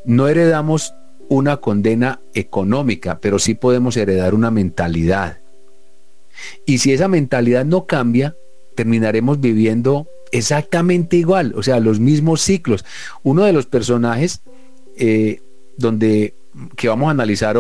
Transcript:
No heredamos una condena económica, pero sí podemos heredar una mentalidad. Y si esa mentalidad no cambia, terminaremos viviendo exactamente igual, o sea, los mismos ciclos. Uno de los personajes donde que vamos a analizar